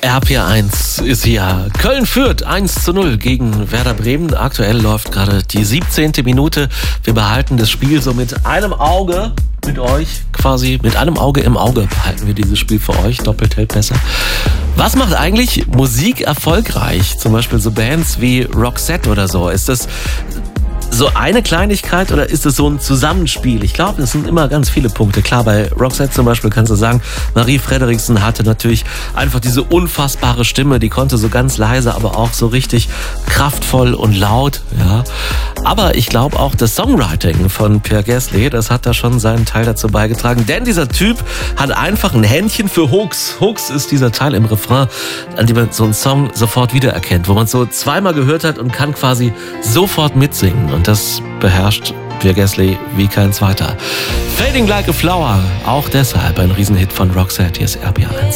RPR1 ist hier. Köln führt 1:0 gegen Werder Bremen. Aktuell läuft gerade die 17. Minute. Wir behalten das Spiel so mit einem Auge mit euch, quasi mit einem Auge im Auge behalten wir dieses Spiel für euch. Doppelt hält besser. Was macht eigentlich Musik erfolgreich? Zum Beispiel so Bands wie Roxette oder so. Ist das so eine Kleinigkeit oder ist es so ein Zusammenspiel? Ich glaube, es sind immer ganz viele Punkte. Klar, bei Roxette zum Beispiel kannst du sagen, Marie Frederiksen hatte natürlich einfach diese unfassbare Stimme, die konnte so ganz leise, aber auch so richtig kraftvoll und laut. Ja. Aber ich glaube auch, das Songwriting von Pierre Gessle, das hat da schon seinen Teil dazu beigetragen. Denn dieser Typ hat einfach ein Händchen für Hooks. Hooks ist dieser Teil im Refrain, an dem man so einen Song sofort wiedererkennt, wo man so zweimal gehört hat und kann quasi sofort mitsingen. Und das beherrscht Pierre Gessle wie kein zweiter. Fading Like a Flower, auch deshalb ein Riesenhit von Roxette. Hier ist RPR1.